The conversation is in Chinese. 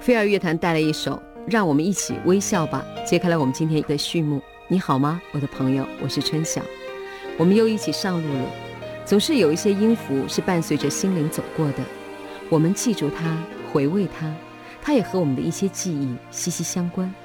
飞儿乐团带来一首《让我们一起微笑吧》，揭开了我们今天的序幕。你好吗，我的朋友，我是春晓，我们又一起上路了。总是有一些音符是伴随着心灵走过的，我们记住它，回味它，它也和我们的一些记忆息息相关。